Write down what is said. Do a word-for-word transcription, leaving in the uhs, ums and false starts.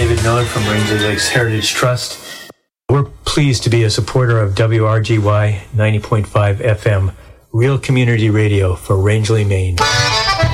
David Miller from Rangeley Lakes Heritage Trust. We're pleased to be a supporter of W R G Y ninety point five F M, Real Community Radio for Rangeley, Maine.